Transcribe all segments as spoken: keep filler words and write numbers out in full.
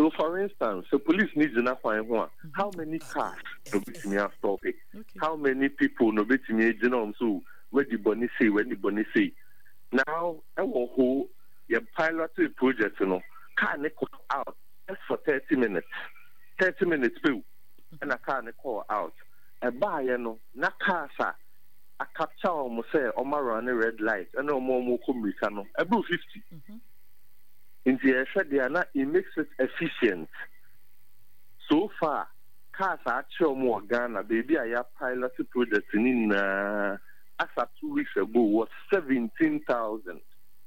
So, for instance, the police needs to know how many cars nobody have stop it. How many people nobody need to know so where the bonus say, where the bonus say. Now, I will hold your pilot project, you know, car call out just for thirty minutes. thirty minutes, too, and a car call out. A buy, you know, na car, sir. A capture almost say, or run a red light, and no more more come no. About fifty. In the area, it makes it efficient. So far, cars are actually more Ghana. Baby, I have pilot project in uh, as of two weeks ago was seventeen thousand.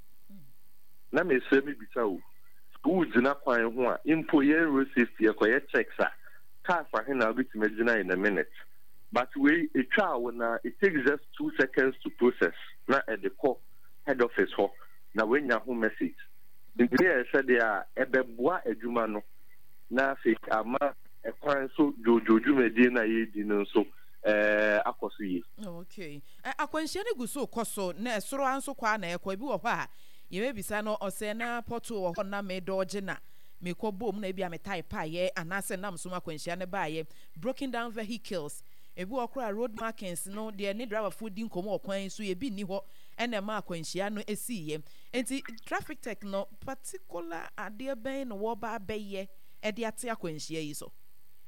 Now, me say me bitau. Schools na kwan ho a employer road safety akoye checks a cars are here now bit imagine in a minute. But we a trial na it takes just two seconds to process. Na at the call head office ho. Na when ya home message. In the said they are ebeboa adwuma no na fe ama ekwan so jojoju medi na ye di no so eh akoso yi. Okay. Akwanhia ne guso koso na esoro anso kwa na ekwa bi wo ho a ye be bisa no ose na porto wo ho na me doge na me ko bom na bia me type aye anase nam so akwanhia ne ba ye broken down vehicles ebi okra road markings no de ne driver food din komo okwan so ye bi ni ho ene ma akwanhia no esiye enti traffic tech no particular ade ben no wo ba beye e de ate akwanhia yi so.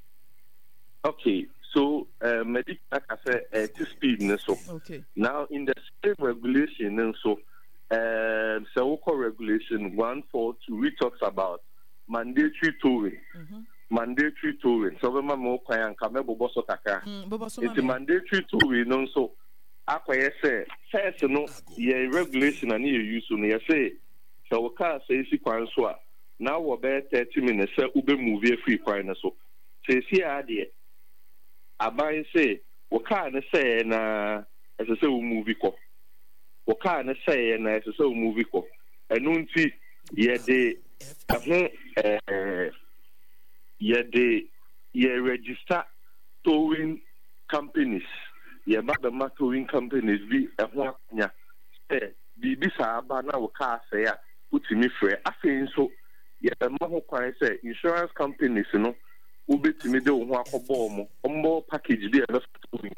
Okay, so uh, medic like I said uh, to speed no so. Okay. Now in the same regulation and so um so we call regulation one forty-two which talks about mandatory towing. Mm-hmm. Mandatory towing. So when mo kwan ka me bobo so kaka. It's mandatory towing no so akwa say first no ye regulation and you use no ye say so we car say si kwan so a now we be thirty minutes say ube move free kwan na so say si ade aban say we car na say na as say we move ko we car na say na as say we move ko enu nti ye de ahun eh ye de ye register towing companies. Ye ba the towing companies be a ho anya eh bi bi sa ba na wo car say a putimi frɛ afei so ye ma ho kwan say insurance companies no wo betimi de wo ho akɔbɔ mo ombo package bi e ba towing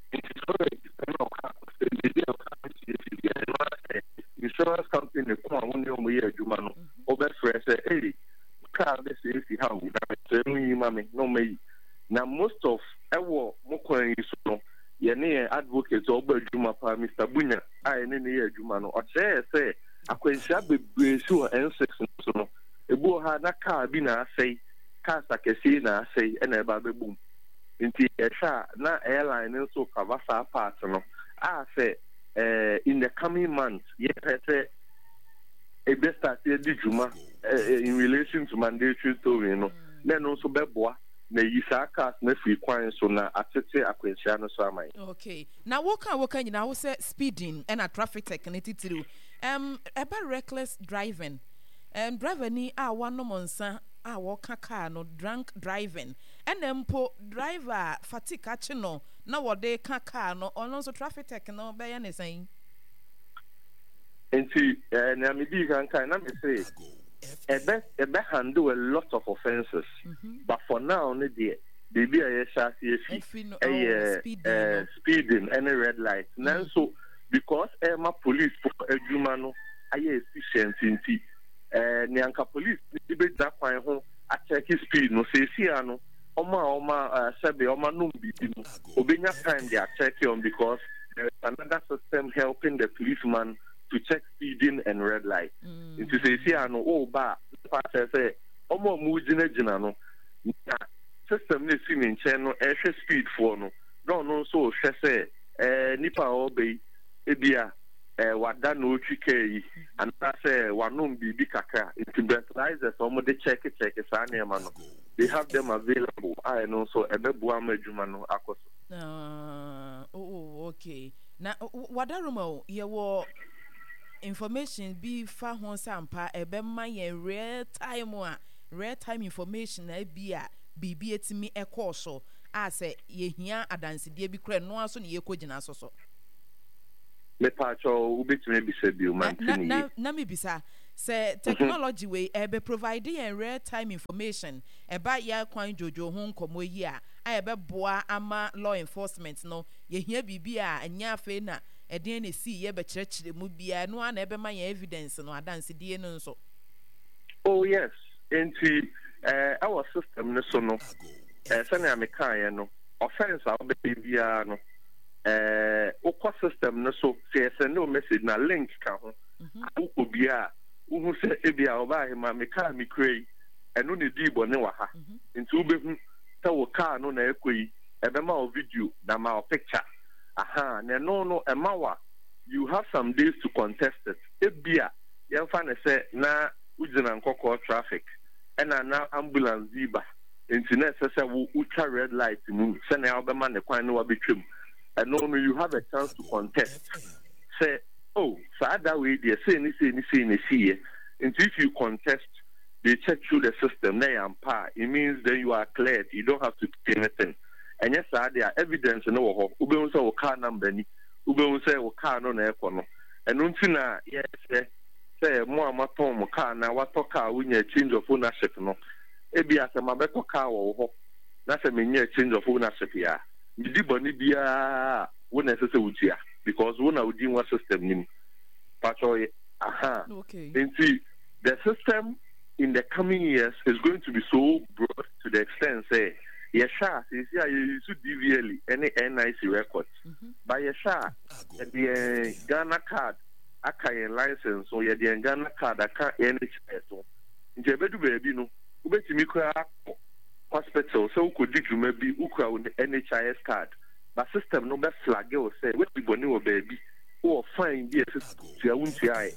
insurance company ko a won yo mo ye adwuma no o be frɛ say hey car be say si how na say no yi ma me no me na most of ewo mo kwan yi so no ye ne advocate obadwuma pa Mister Bunya ai ne ne adwuma no o say say akwansia bebre si o N six so no ebu ha na car bi na asai car sakesi na asai e na ba bebum nti e sha na airline nso cover sa part no a say uh, in the coming months ye say e be start e di juma in relation to mandatory towing no na no so beboa na yisa cars na free kwan so na atete akwansia no so amai. Okay, now what can what can you now say speeding and a traffic technicity through um about reckless driving um driver ni a one no monsa a walk car no drunk driving and then po driver fatigue catch no na what they can car no on also traffic tech no be any saying enti eh na me di kan kan na me say ebe ebe handle a lot of offenses. Mm-hmm. But for now ne dey baby a sha see eh speeding any red light now so because eh ma police for adwuma no aye efficient nti eh ne anka police be da kwan ho a check speed no say see ano oma oma sebe oma no bi no obenya time they are checking on because there is another system helping the policeman to check speeding and red light. Mm. Into say see ano oh ba say omo mu gina gina no na system ne si ne nchen no e hwe speed for no no no so hwe say eh nipa obey e bia eh wada no twika yi and say wanom bibi kakra into breathalyzers omo de check check sa na ma no they have them available I know so ebebo amadwuma no akoso. Ah oh okay na wada romo ye wo information be fa hon sampa ebe ma ye real time a real time information na bia bibi etimi ekọ so a se ye hia adanse de bi kra no aso ne ye kogina so me pa cho ubetime bi se bi o man na na na me bisa say technology way ebe providing and real time information about ya kwan jojo ho nkomo yi a ebe boa ama law enforcement no ye hia bibia anya afa na eden na si ye be kirekire mu bia no na ebe ma ya evidence no adanse die no nso. Oh yes, into uh, our system no so no eh sane ameka no offense a be bia no eh okwa system no so say send no message na link ka ho akoko bia uhu se ebia oba he ma meka mi krei eno ne di bone wa ha nti ubehu ta wo car no na ekoyi ebe ma o video na ma o picture aha na no no emawa you have some days to contest it ebia yemfa na say na ujina nkoko traffic ena na ambulance ziba nti na say wo ultra red light mu say na obema ne kwan no wa betwem and no you have a chance to contest say oh so that way they say ni say ni say ni see and if you contest they check through the system na yampa it means then you are cleared you don't have to pay anything and yes sir there evidence no wo ube won say wo car number ni ube won say wo car no na ekọ no and unti na yes say mo amaton mo car na wato car wo nya change of ownership no e bia say mabeto car wo ho na say me nya change of ownership ya midi boni bia wo na say wutia because wo na wudi one system nim patrol aha okay and the system in the coming years is going to be so broad to the extent say yesha say you should D V L any N I C records mm-hmm. But yesha the Ghana card aka license so ye the Ghana card aka N H S so nje bedu baby no ubetimi kra hospital so ko di dwuma bi ukra with the N H I S card but system no be flag o say we be boni o baby o fine be tia wunti ai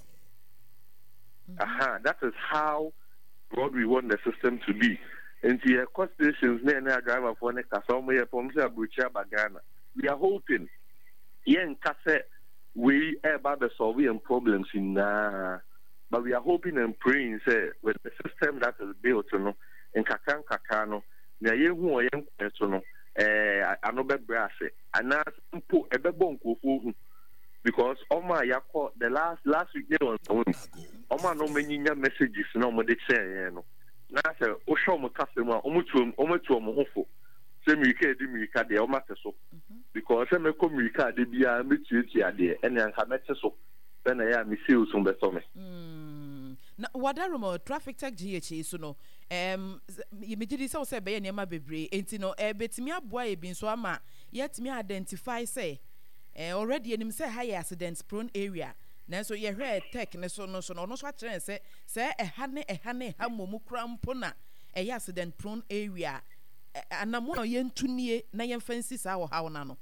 aha that is how broad we want the system to be and the cost stations na na driver for ne kasa mo ye pom say abucha bagana we are hoping yen kase we about the solving problems in na but we are hoping and praying say with the system that is built no in kakan kakano na ye hu o yen kweso no eh anobe brase ana mpo ebebo nkofo hu because oma yakọ the last last week they on oma no menyinya messages na omo de share no na say o show mo kasem a omo tuom omo tuom hofo say mi ka edi mi ka de oma teso because say me ko mi ka de bia me tuetu ade ene anka me teso be na ya mi see usum be so me mm na wadaromo traffic tech G H so no em yimejidi say o say be ye niam bebre enti no e betimi aboa e bi nso ama yetimi identify say eh already enim say high accident prone area na so ye hwe tech ne so no so no so atren say say eha ne eha ne ha momu krampo na eh accident prone area anamo no ye ntunie na ye fancy sa wo ha na no.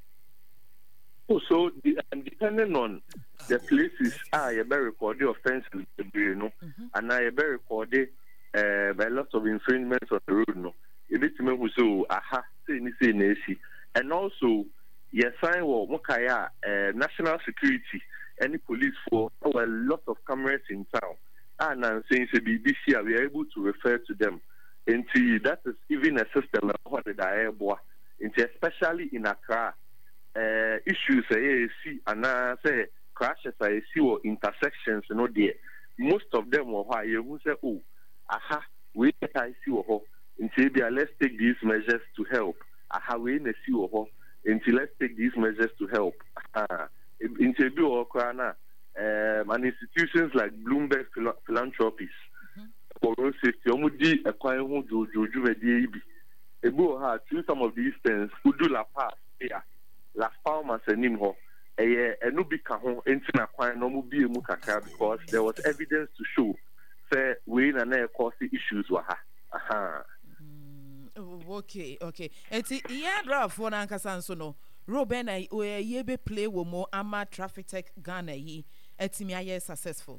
Oh, so the, and depending on the places ah you be record the offenses you know and I be record uh by lots of infringements on the road no e betime hu so aha say ni say na esi and also yes, I will Mokaya, uh, national security, any police for oh, a lot of cameras in town. And I'm saying, so B B C, we are able to refer to them. And that is even a system of what I especially in Accra. Uh, issues I see and I say crashes I see or intersections, you know, there. Most of them were why you say, oh, aha, we I see or let's take these measures to help. Aha, we see or until let's take these measures to help. Uh, in Tebu or Krana, um, and institutions like Bloomberg Phil- Philanthropies for road safety, Omudi, acquiring who do Juve Ebu ha to some of these things, who do La Paz, yeah, La Palmas and Nimho, a nubi cajon, into acquiring no mubi mukaka because there was evidence to show, say, we and air costly issues were ha. Aha. Okay, okay. Eti iya draw for na nkasa nso no. Roben ai o ye be play wo mo ama traffic tech Ghana yi. Eti mi aye successful.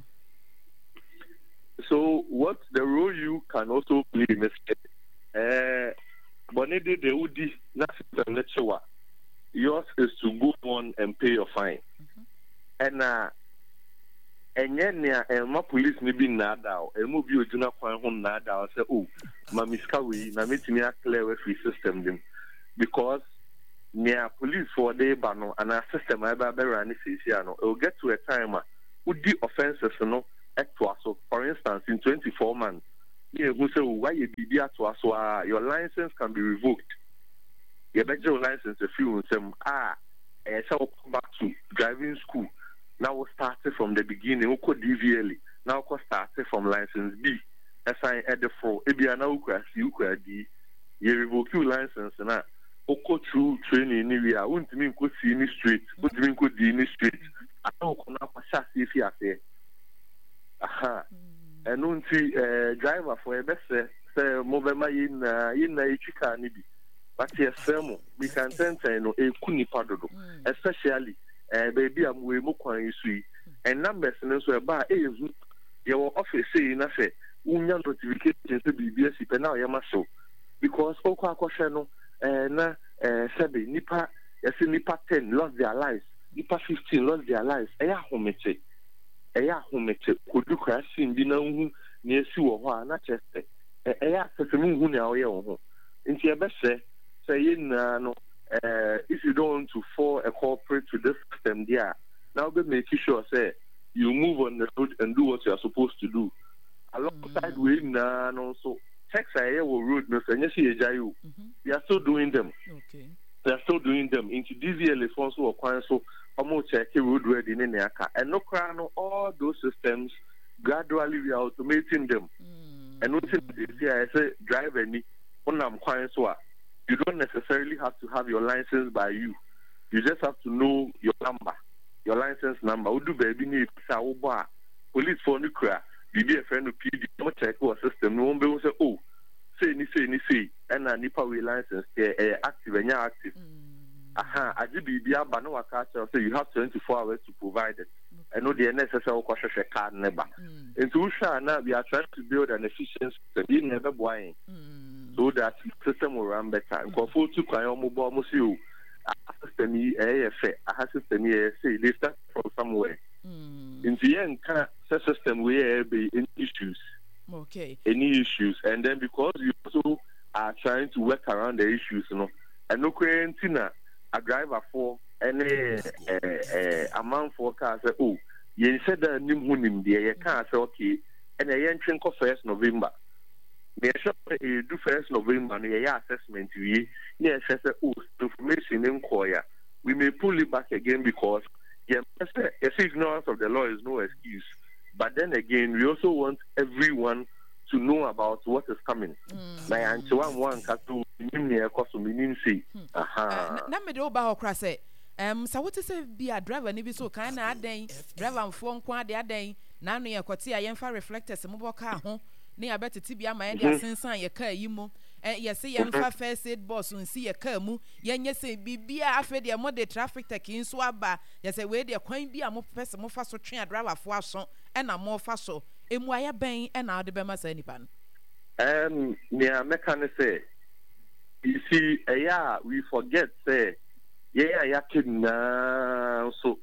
So what the role you can also play Mister Eh bonede de udi na system lecture. Yours is to go on and pay your fine. Mm-hmm. And uh enye nea elma police ni bi na daw elmo bi oduna kwan ho na daw say oh mamiska we na metimi a clear free system them because nea police for dey ba no and our system aba be run sisi ano it will get to a time a udi offenses no so for instance in twenty-four months yeah who say why you be to so your license can be revoked. You better your license a few some ah and so come back to driving school. Now we started from the beginning, we could D V L. Now we started from license B. Assign at the four. If you are now you could D. You revoke your license now. We go through training area. We don't mean could see in the street. We don't mean could see in the street. I don't know how much if you are there. Aha. And don't see driver for a best say mobile in in a chica nibi. But yes, we can send no a kuni padodo, especially uh, baby I'm way more you see. And numbers and so about your office saying I say, Union notifications to be B S C now Yamaso. Because Oka Koshano and uh Sabi Nipa yes Nipa ten lost their lives, Nipa fifteen lost their lives. Aya homete. Aya homete could you crash in dinner near Suwa, not just Aya Sesame Hunia. In your best say saying uh, no, uh, if you don't want to fall a corporate to this system there, now be making sure say you move on the road and do what you are supposed to do. Alongside mm-hmm. with na no so checks I hear road no say you jayu. They are still doing them. Okay. They are still doing them into D V L phones or coins so almost check road ready in the car. And no crown all those systems gradually we are automating them. Mm-hmm. And nothing I say drive any on am coins so you don't necessarily have to have your license by you. You just have to know your number, your license number. We do baby need police for nuclear. You be a friend of P D. No check our system. No one will say, oh, say ni say ni say. And a nipa we license eh active and you're active. Aha, I did be a bano wakacha. So you have twenty-four hours to provide it. I know the necessary question card never. And to Usha now we are trying to build an efficient system. You never buying. So that the system will run better. Because for two kind of mobile museo, a system A F A, a system A S A, they start from somewhere. Mm. In the end, kind of system will be any issues. Okay. Any issues. And then because you also are trying to work around the issues, you know, and no quarantine, a driver for any a man for car say, oh, you said that Nimunim, the car say, okay, and a young chunk of first November. Me shop do first November no yeah assessment we yeah say oh information inquire we may pull it back again because yeah ignorance of the law is no excuse, but then again we also want everyone to know about what is coming. My auntie one one katu nimne ekoso minim say aha na me de oba hokra say um so what say be a driver ni bi so kan na adan driver mfo nko ade adan na no ye kwete a yemfa reflectors mo boka ho ne abetiti bia ma ye asensan ye car yi mu ye se ye mfa first aid boss nsi ye car mu ye nye se bibia afa de mo de traffic tech nso aba ye se we de kwan bia mo pese mo fa so twen driver fo aso e na mo fa so emu aya ben e na de be ma sa nipa no um me mechanic say you see yeah we forget say yeah ya kidna so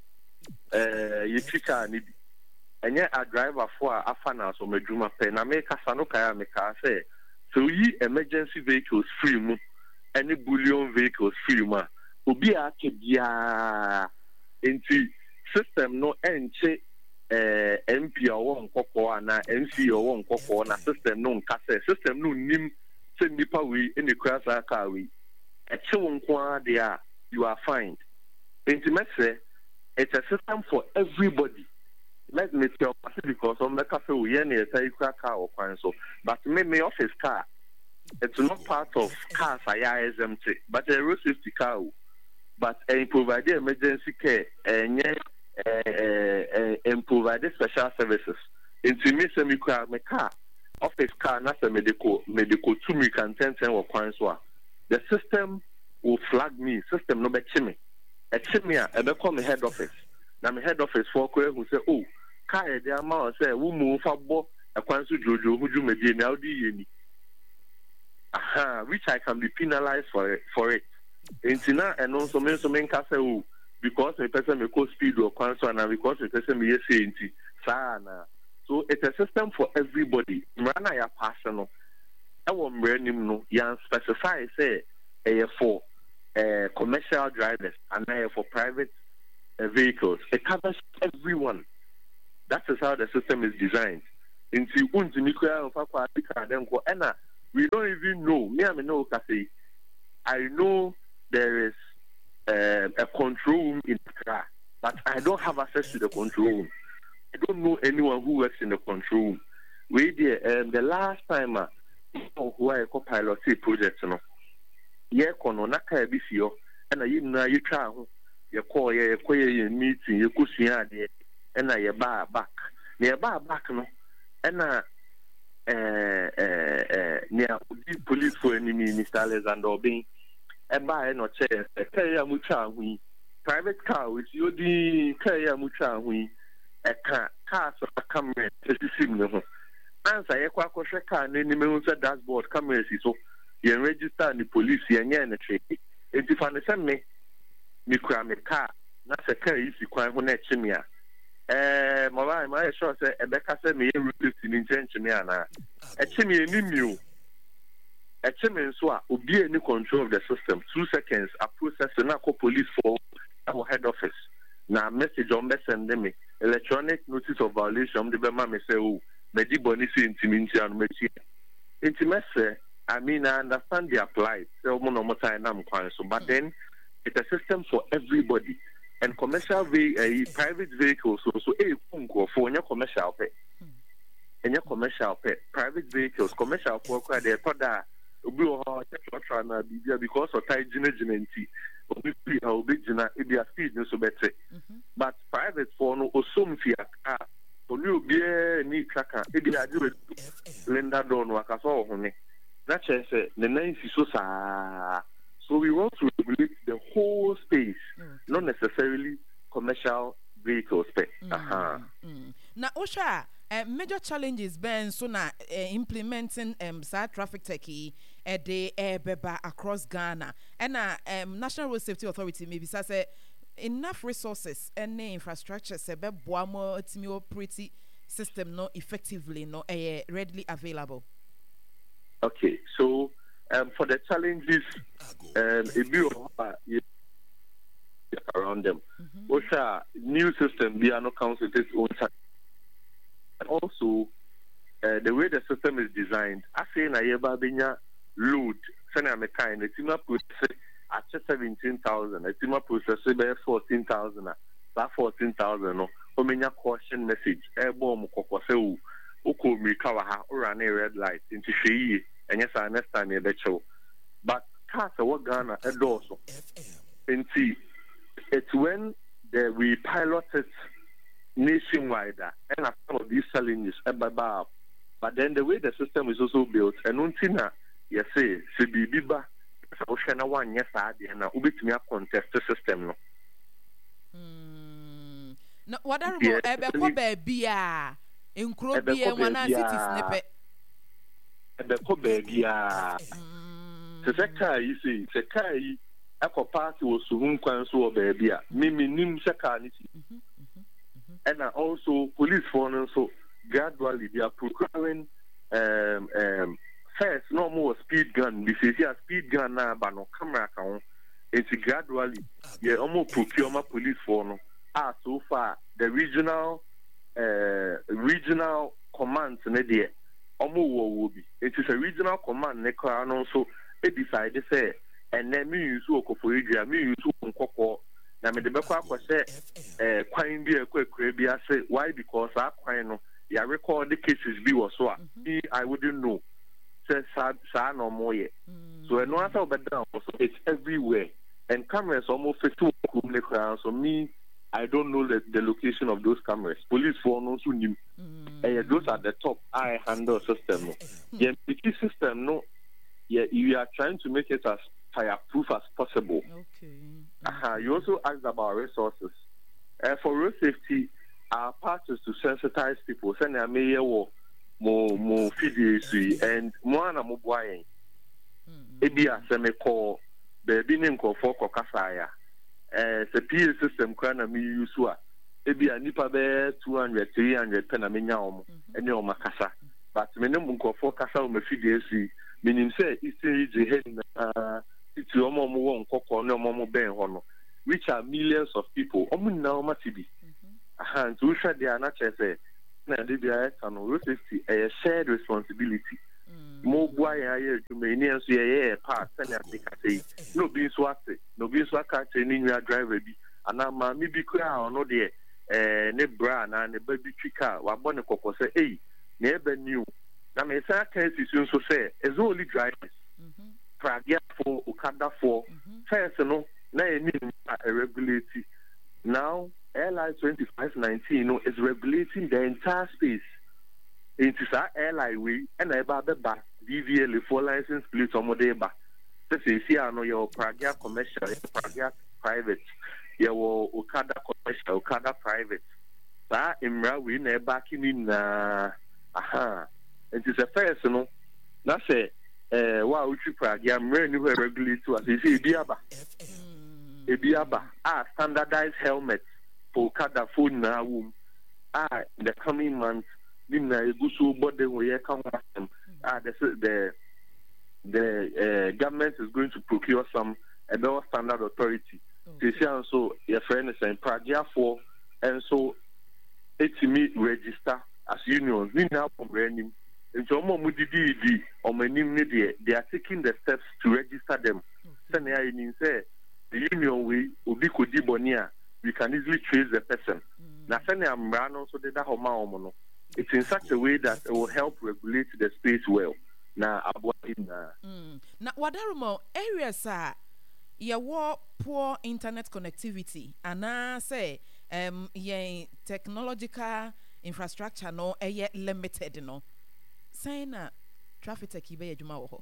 eh you trika ni and yet a driver for a fan so medjuma pe na make asano kaya me ka say so yi emergency vehicles free mu any bullion vehicles free ma obi a kebia enti system no enche eh M P or nkoko na M C or nkoko na system no nka say system no nim say nipa we any class aka we e che won kwa there you are fined. Enti me say it's a system for everybody. Let me tell you because on the cafe we any a car or kwan so but me me office car it's not part of cars I S M T but a road safety car but uh, provide emergency care and uh, uh, and provide special services into me semi car me car office car not a medical medical to me can ten ten or kwan so the system will flag me system no be chimi a chimi a be call me head office na me head office for who say oh car dey am say we move for bo e kwan so jojo hu jumedie na odi yeni aha which I can be penalized for it, for it intina and also me so men ka say oh because me person me go speed or kwan so na because me person me say inti sa na so it's a system for everybody mrana ya personal e wo mranim no yan specify say e for uh, commercial drivers and uh, for private uh, vehicles. It covers everyone. That is how the system is designed. Into untimikwaya papa denko ena we don't even know. Me I know say I know there is uh, a control room in Accra, but I don't have access to the control room. I don't know anyone who works in the control room. We there um, the last time uh, who I co-pilot project no. Ye kono na ka bi fio na yi na yi twa ho ye call ye call ye meeting ye kusua ade na ye ba back na ye ba back no na eh eh eh ne the police for enemy Mister Alexander Obin e ba e no che e ka ya mu twa ho yi private car with you di ka ya mu twa ho yi e ka car so camera system no ho ansa ye kwa ko hwe car na ni me hu se dashboard camera si so you register the police yen yen na trade enti fa ne se me me kura me car na se car yi si kwan ho na chimi a eh mo ba ma sure say e be ka se me route ni nchen ana e chimi eni miu e chimi nso a obi any control of the system two seconds a process na call police for our head office na message on be send me electronic notice of violation de be ma me say oh me di boni si intimi ntia no me chi intimi say I mean, I understand they apply. So, but then it's a system for everybody. And commercial ve- uh, private vehicles, so so a for your commercial pay. And your commercial pay, private vehicles, commercial for the product, because of tight generation, or big general, it be a speed, so better. But private for no, or some fear car, for you be a need tracker, it be a do it, Linda don't work as all, honey. That's the nine so so we want to regulate the whole space, mm. not necessarily commercial vehicles. Mm. Uh-huh. Mm. Now, Osha, uh, major challenges been so now uh, implementing um sad traffic techie at the airbeba across Ghana and uh, um National Road Safety Authority maybe say enough resources and infrastructure se be boamo timi pretty system no effectively no uh, readily available. Okay, so um, for the challenges, um, a bit around them. Mm-hmm. Also, new system, we are not counting its own time. And also, uh, the way the system is designed, I say na yeba binya load, send a mechanic, the team process at seventeen thousand, a team process by fourteen thousand, that fourteen thousand, no, omenya caution message, airborne kokoseu, uko mi kawaha, or a red light, into she. And yes, I understand you bet you. But cars are what Ghana and also. And see, it's when the, we piloted nationwide and some of these challenges about. But then the way the system is also built, and untina, yes, say, C B B ba, Oceana one, yes, I did, and I will be to me a contest system. No. Hmm. No, what are you about? Baby, ah, in Crowby and one city snippet. The Cobebia. The Seka, you see, Sekai, Echo Party was soon so baby. Mimi Nim Sekanity. And also police phone, so gradually they are procuring um, um, first, no more speed gun. This is a speed gun now, but no camera count. It's gradually, yeah, almost procurement police phone. Ah, so far, the regional, uh, regional commands, there. Will be. It is a regional command, Nekran also, they decide to say, and then me use work for India, me use Koko. Now, the Bekwa say, Quine be a quick crabby. I say, why? Because I quine, yeah, record the cases be was so. I wouldn't know. Says sad no more yet. So, I know I thought down, so it's everywhere. And cameras almost fifty Nekran, so me. I don't know the, the location of those cameras. Police for no soon. Mm. Uh, those are the top eye handle system. No. Yeah, the key system, no. Yeah, you are trying to make it as fireproof as possible. Okay. Uh-huh. You also asked about resources. Uh, for road safety, our part is to sensitize people. Send a mayor or more more videos and more and more buying. Maybe a semi call baby name call for Kokasaya. Uh, the P A system can be used to maybe a nipa be two hundred, three hundred pen a minyam and your macassa. But minimum for Cassa on the Fidesi, meaning say it's a head, uh, it's your mom won't cock on your mom ben honor, which are millions of people. Omun now, Matibi. aha nti wo hwɛ de na kyerɛ sɛ na de bia ɛka no road safety a shared responsibility mo bua ya ya adwuma ni nso yɛ yɛ part sɛ ne ade ka sɛ no bi nso ase no bi nso aka kyerɛ ne nua driver bi ana ma mi bi kura ɔno de eh ne bra na ne ba bi twika wabɔ ne kɔkɔ sɛ ei na ebe new na me sa ka si nso sɛ is only drivers pragiafo ukadafo first no na yɛ ni a regulate now airline twenty-five nineteen no is regulating the entire space. It is our airline way and I ba ba D V L for license plate on modeba. This is here no your Pragia commercial, Pragia private, your Okada commercial, Okada private. That imra we ne backing in uh aha. It is a first no. That's a uh wow uchi Pragia mre ni regulate to as you see Ebiaba. Ebiaba ah standardized helmets for Okada phone now ah in the coming months. Nina egusu body we can ah the the the uh, government is going to procure some a better standard authority. They say also your friend is saying Pragia for and so it's me register as unions. Nina branding and so more mudidi or many they are taking the steps to register them. Send say the union we ubi kodi bonia we can easily trace the person. Na send am rano so that homa omono. It's in such a way that it will help regulate the space well. Now, mm. Now, what are areas are your poor internet connectivity, and I say, um, yeah, technological infrastructure no, a yet limited, no. Saying that traffic tech ibe juma wo.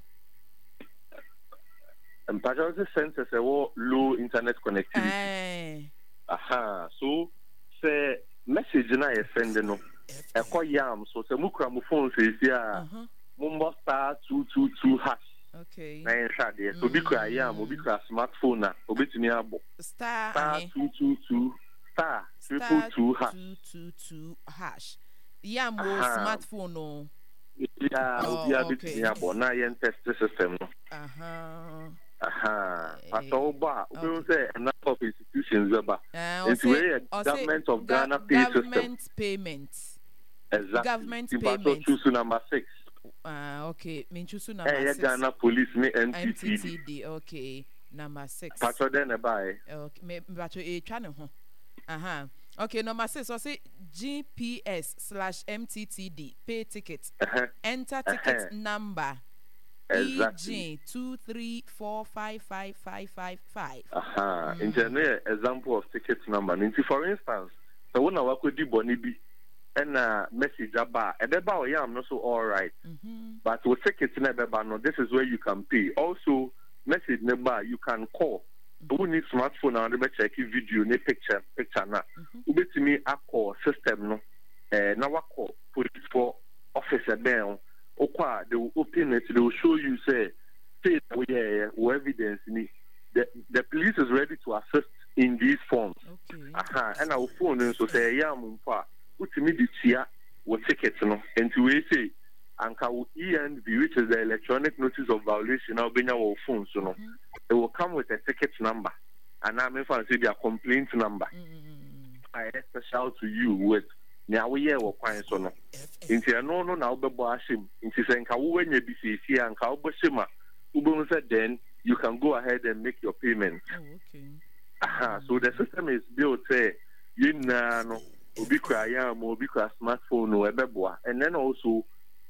And part of the census a low internet connectivity. Aye. Aha, so say message na e send no. Eko yam so se mukra mu phone se sia uh-huh. Mumbo star two two two hash. Okay. Na yen sha de so bi kra yam obi kra smartphone na obetumi abo. Star star two two two star triple two hash. two two two hash. Yam mo smartphone no. Yeah, obi abetumi abo na yen test system no. Aha. Aha. Pato ba, we say a number of institutions weba. It's where government of Ghana pay system. Government payments. Exactly. Government payment. Choose number six. Ah, okay. Mean choose number hey, six. Ghana Police me M T T D. M T T D. Okay. Number six. Pato then buy. Okay. Me pato e channel ho. Aha. Okay. Number six. So say G P S slash M T T D. Pay ticket. Uh-huh. Enter ticket uh-huh. number. Exactly. E G two three four five five five five five. Aha. Mm. In example of ticket number. For instance, so when I work with the Bonnie B. And uh, message about about yeah, I'm not so all right. Mm-hmm. But we'll take it in a no, this is where you can pay. Also, message number you can call. Mm-hmm. We need smartphone and check video, ne picture, picture na. Ube to me a call system no. Eh, now what call police for officer down. Okwa they will open it. They will show you say, say we yeah, we evidence ni. The the police is ready to assist in these forms. Okay. Aha, and our phone so say yeah, mumpa. Utimi di tia wo ticket no enti we say anka wo E N V, which is the electronic notice of violation now benya wo phone so no mm-hmm. It will come with a ticket number and I mean for say their complaint number. Mm-hmm. I special to you with nya wo ye wo kwan so no enti no no na wo bebo ahim enti say anka wo wanya bi say si anka wo boshima wo bo say then you can go ahead and make your payment. Oh, okay. Aha, so the system is built say you na no obi kra yam obi kra smartphone no ebeboa and then also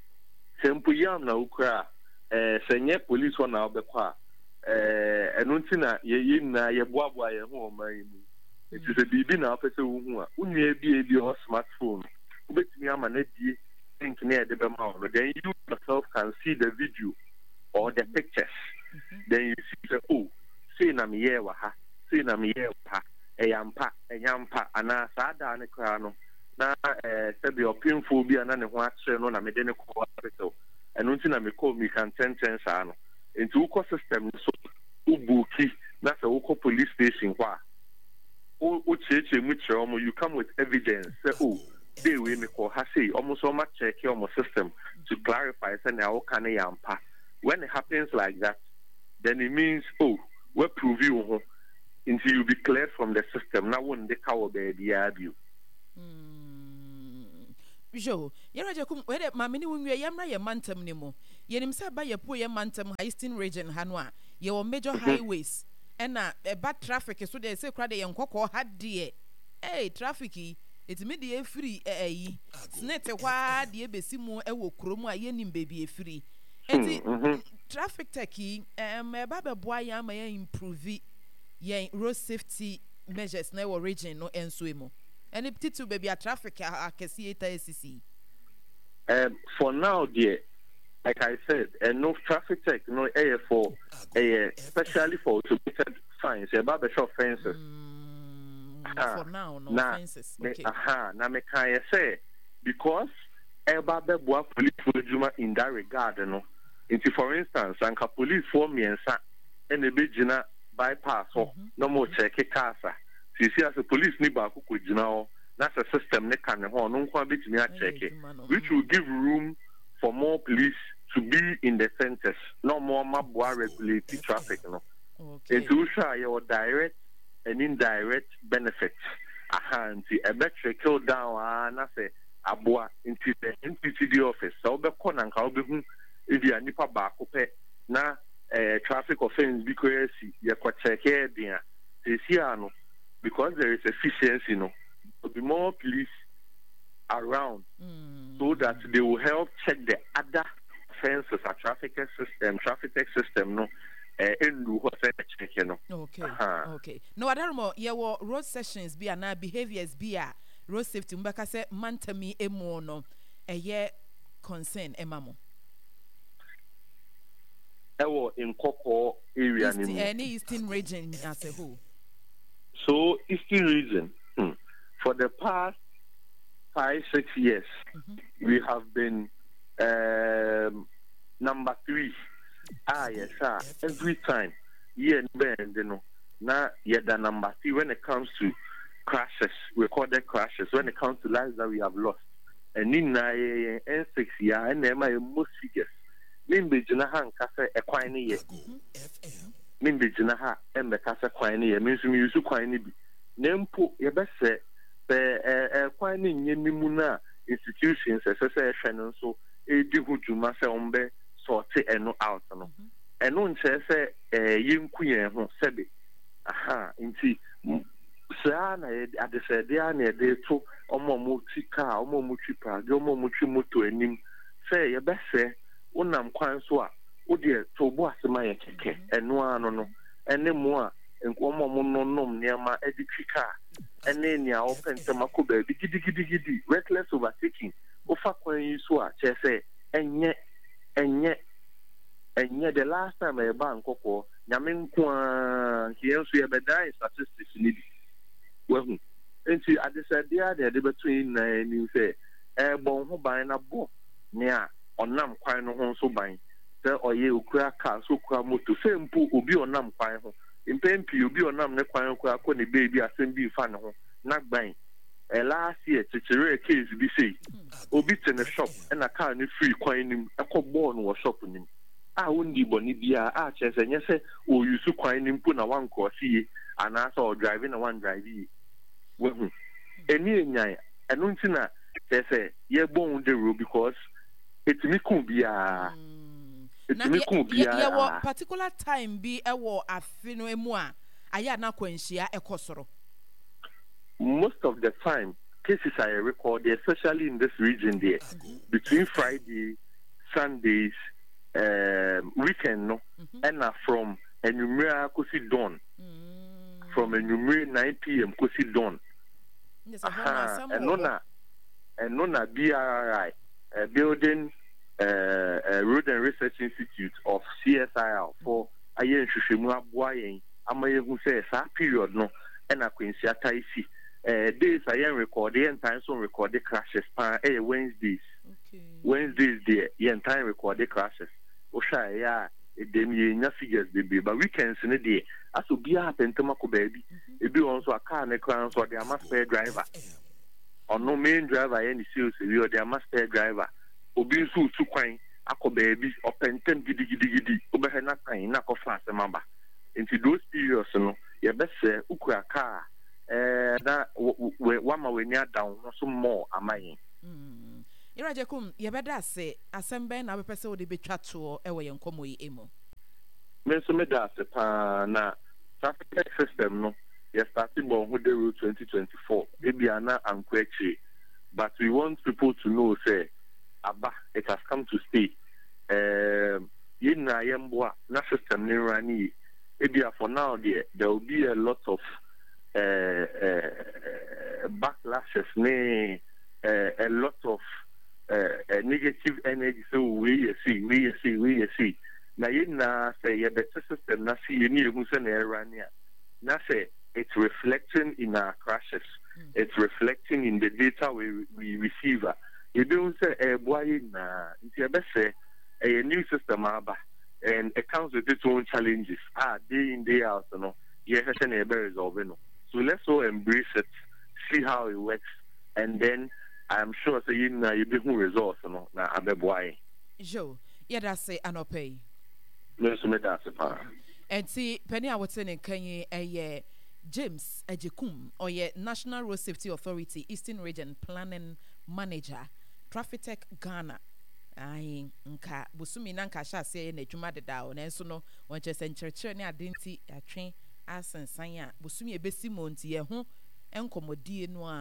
simple yam na ukra eh senye police one na obekwa eh eno ntina ye yin na ye boaboa ye ho oman mu it is a bibi na afese wo hu a unye bi e bi o smartphone obetimi ama na die think na e de be ma no then you yourself can see the video or the pictures. Mm-hmm. Then you see the oh say na me ye wa ha say na me ye wa ha eyampa enyampa ana saada ne kra no na eh sebi opinfo bi ana ne ho akye no na me de ne ko hospital eno nti na me call me kan ten ten saa no enti wo ko system so ubuki na se wo ko police station kwa o o cheche mu kire omo you come with evidence say oh dey we me ko ha say omo so ma check your system to clarify say na wo kan yampa. When it happens like that then it means oh we prove you ho until you be cleared from the system. Now, when they cover baby, you. Jo, yɛrɛ jɛ kum wɛrɛ maame ni wunwe yɛmra yɛ mantam ni mo. Yɛnim sɛ ba yɛ po yɛ mantam Eastern region ha no a yɛwɔ major highways ɛna ɛba traffic so de sɛ kura de yɛn kɔkɔɔ ha deɛ. Hey, traffic yi etimi de efiri ɛyi. Snete hwa de ebesi mu ɛwɔ kurom a yɛnim baby efiri. Enti traffic tech yi em ɛba bɛ boa yɛn ama yɛn improve yɛn road safety measures na ɛwɔ region no enso emu. Any titu baby a traffic a kesi eta S C. Um, for now, dear, like I said, and no traffic tech, no air for a especially for automated fines, about the short fences. Mm, uh, for now, no na, fences. Me, okay. Aha, now me can say because eba be boa police juma in that regard, no. Into for instance, anka police for me and sa, and the big jina bypass or mm-hmm. no more check a casa. You see, as a police neighbor who you know, that's a system they can hold no one bit me check it, which will give room for more police to be in the centers, no more mabwa regulated traffic, no. Okay. It will show your direct and indirect benefits. Aha, until a better kill down, and I say, abwa into the N P C D office. So the corner and how be if you are nipa back na traffic offense because you are check here, dear. See, because there is efficiency, no, there'll be more police around mm. so that they will help check the other offenses, a traffic system, traffic system, no, and do what they check, you know. Okay, uh-huh. okay. No, I don't know. Yeah, well, road sessions be and behaviors be a road safety. Mbaka say mantami emo no, a year concern emamo. Ewo in Koko area, East, any Eastern region as a whole. So, Eastern region, hmm, for the past five, six years, mm-hmm. we have been um, number three. Ah, yes, sir. Every time, yeah, and you know, now you're the number three when it comes to crashes, recorded crashes, when it comes to lives that we have lost. And in nine and six years, and then my most figures. Maybe Janahan Cafe equine year. Mimbi jinaha embe kasa kwani ye minsu mi yusu kwani bi nempo ye be se be eh kwani nyenimu na institutions esese ehwe no so edi huduma se ombe sort eno out no eno nche se eh yinku yen ho sebe aha nti sa na ye adese de ana ye de to omo mo tika omo mo twipa de omo mo twi moto anim se ye be se unam kwan so a Odi to bo asema ye keke eno ano no ene mo a enkomo mo no nom niama editwika ene nia opentema ko ba bi gidi gidi gidi reckless overtaking ofa kwan yi so a che se enye enye enye the last time e ba nkoko nyame nko a here so ye be die statistics ni bi wehu enti adese dia de de between na ni se e bon ho ban na bo nia onam kwan no ho so ban se oye okura car so okura moto se mpo obi onam kwan ho impempi obi onam ne kwan ko akọ ne baby asem bi fa ne ho na gban e last year chichere case bi say obi te ne shop e na car ne free kwan nim akọ no wo shop nim a wondi boni bia a chese nye se o yusu kwan nim po na wan cross ye ana so driving na one drive ye we hu eni enyan eno ntina chese ye bon the road because etimi kun bia na ye wo particular time bi e wo afi no emu a aya na kwanhia ekosoro. Most of the time cases I record, especially in this region there, mm-hmm. between Friday, Sundays, um, weekend, no, mm-hmm. and uh, from Enumera Kosi dawn, mm-hmm. from Enumera nine p.m. Kosi dawn. Yes, uh-huh. And nona, and nona B R I, a building. Uh, uh, Road and Research Institute of C S I L for ayen hwehwemu aboa yen amaye hu say sa period no na Quincy Ataisi uh, days ayen record yen time so record the crashes pa eh Wednesdays okay Wednesdays there yen time record the crashes o sha ya e dem ye nya figures be but weekends ne dey aso bia apentama ko baabi e bi won so aka ne kran so dey ama spare driver ono main driver yen sales we or dey ama spare driver obi nso tu kwan akọ baabi opentem gidi gidi gidi obehe na kan na ko fa asema ba into those periods no ye be se ukura car eh na wa ma we nya down no so more amayin mm Iraje kum yebeda se asembe na bepese wo de betwa to e wo ye nkomo yi emu. Me so me da se pa na traffic system no ye starting bon ho de route twenty twenty-four e bia na ankwechi, but we want people to know say aba it has come to stay. Um yin na yemboa na system ni rani e bia for now there there will be a lot of uh, uh, backlashes ne uh, a lot of uh, uh, negative energy. So we see we see we see na yin na say ye better system na see ni ehu se na rani na say it's reflecting in our crashes. Mm. It's reflecting in the data we we receive. You don't say a boy na say a new system aba and it comes with its own challenges. Ah, day in day out, you know. Yes, I can resolve it. So let's all embrace it, see how it works, and then I'm sure say you na you be who results, you know. Na abe boy. Joe, yeah, that's say anope. No, so me that's pa. And see, penny I was saying, can you a James Ejekum or ye National Road Safety Authority Eastern Region Planning Manager, Traffic Tech Ghana. Ai nka busumi na nka sha se na adwuma deda o na enso no wonche se nkyerkyere ne adenti atwe asensan a busumi ebesi monti ye ho enkomodie no a